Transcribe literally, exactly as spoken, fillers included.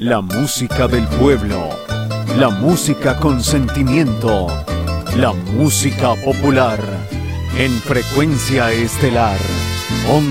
La música del pueblo, la música con sentimiento, la música popular, en Frecuencia Estelar.